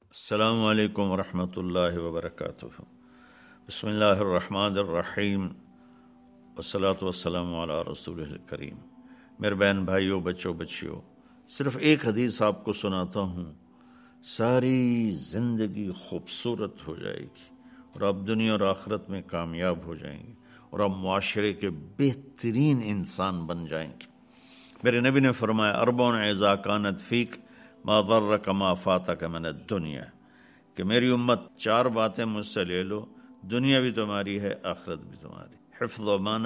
अस्सलामु अलैकुम वरहमतुल्लाहि वबरकातुहू। बिस्मिल्लाहिर्रहमानिर्रहीम वस्सलातु वस्सलामु अला रसूलिल करीम। मेरे बहन भाइयों, बच्चों, बच्चियों, सिर्फ एक हदीस आपको सुनाता हूँ, सारी ज़िंदगी खूबसूरत हो जाएगी और आप दुनिया और आखिरत में कामयाब हो जाएंगे और आप मुआशरे के बेहतरीन इंसान बन जाएंगे। मेरे नबी ने फरमाया, अरबउन इज़ा कानत फ़ीक मा ज़र्रक मा फ़ातक मिन दुनिया, कि मेरी उम्मत चार बातें मुझसे ले लो, दुनिया भी तुम्हारी है, आखिरत भी तुम्हारी। हिफ्ज़ व अमानत,